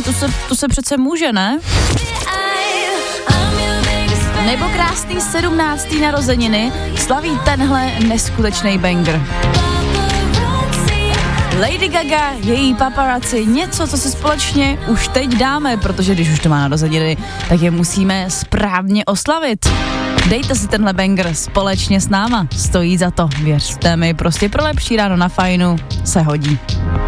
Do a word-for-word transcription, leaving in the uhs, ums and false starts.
to se, to se přece může, ne? Nebo krásný sedmnáctý narozeniny slaví tenhle neskutečný banger. Lady Gaga, její paparazzi, něco, co si společně už teď dáme, protože když už to má narozeniny, tak je musíme správně oslavit. Dejte si tenhle banger společně s náma, stojí za to, věřte mi, prostě pro lepší ráno na fajnu se hodí.